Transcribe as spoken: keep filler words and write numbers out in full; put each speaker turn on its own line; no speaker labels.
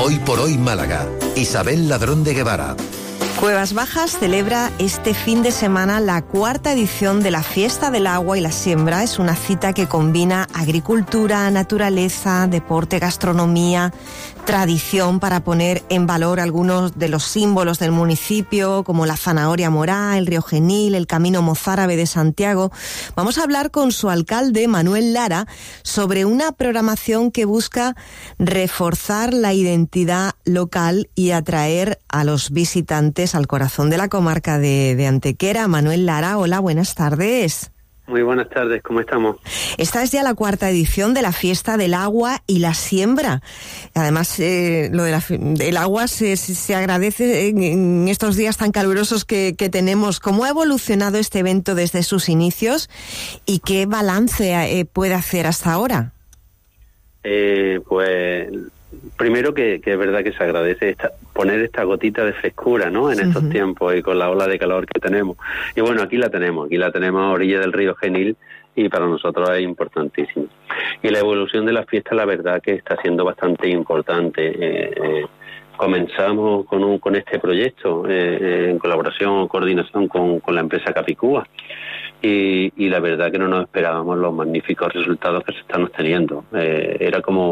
Hoy por Hoy Málaga. Isabel Ladrón de Guevara.
Cuevas Bajas celebra este fin de semana la cuarta edición de la Fiesta del Agua y la Siembra. Es una cita que combina agricultura, naturaleza, deporte, gastronomía, tradición, para poner en valor algunos de los símbolos del municipio, como la zanahoria morá, el río Genil, el camino mozárabe de Santiago. Vamos a hablar con su alcalde, Manuel Lara, sobre una programación que busca reforzar la identidad local y atraer a los visitantes al corazón de la comarca de, de Antequera. Manuel Lara, hola, buenas tardes.
Muy buenas tardes, ¿cómo estamos?
Esta es ya la cuarta edición de la Fiesta del Agua y la Siembra. Además, eh, lo de la, del agua se, se agradece en, en estos días tan calurosos que, que tenemos. ¿Cómo ha evolucionado este evento desde sus inicios y qué balance eh, puede hacer hasta ahora?
Eh, pues primero que, que es verdad que se agradece esta, poner esta gotita de frescura, ¿no?, en estos uh-huh. tiempos y con la ola de calor que tenemos. Y bueno, aquí la tenemos, aquí la tenemos a orilla del río Genil y para nosotros es importantísimo. Y la evolución de la fiesta, la verdad que está siendo bastante importante. Eh, eh, comenzamos con un, con este proyecto eh, en colaboración o coordinación con, con la empresa Capicúa. Y, y la verdad que no nos esperábamos los magníficos resultados que se están obteniendo. Eh, era como